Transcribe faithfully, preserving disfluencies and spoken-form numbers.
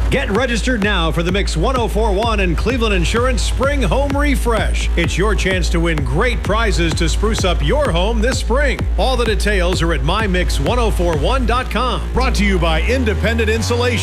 Get registered now for the Mix one oh four point one and Cleveland Insurance Spring Home Refresh. It's your chance to win great prizes to spruce up your home this spring. All the details are at my mix one oh four one dot com. Brought to you by Independent Insulation.